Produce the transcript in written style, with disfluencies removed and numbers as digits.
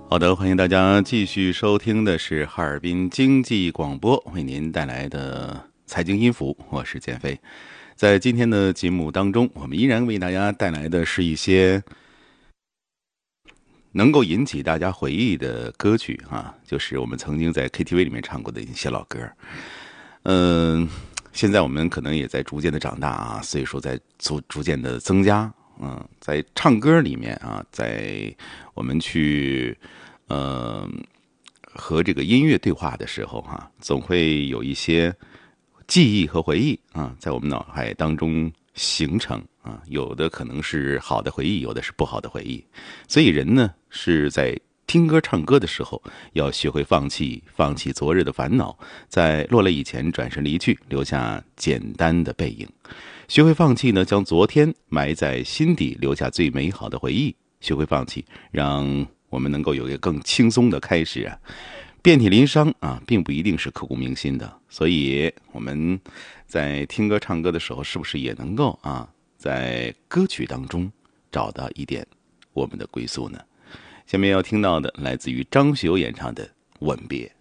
好的，欢迎大家继续收听的是哈尔滨经济广播为您带来的财经音符，我是建飞。在今天的节目当中，我们依然为大家带来的是一些能够引起大家回忆的歌曲啊，就是我们曾经在 KTV 里面唱过的一些老歌。现在我们可能也在逐渐的长大啊，岁数在逐渐的增加。在唱歌里面啊，在我们去和这个音乐对话的时候总会有一些记忆和回忆啊，在我们脑海当中形成啊，有的可能是好的回忆，有的是不好的回忆。所以人呢是在听歌唱歌的时候，要学会放弃昨日的烦恼，在落泪以前转身离去，留下简单的背影。学会放弃呢，将昨天埋在心底，留下最美好的回忆。学会放弃，让我们能够有一个更轻松的开始啊。遍体鳞伤啊，并不一定是刻骨铭心的。所以我们在听歌唱歌的时候，是不是也能够在歌曲当中找到一点我们的归宿呢？下面要听到的来自于张学友演唱的《吻别》。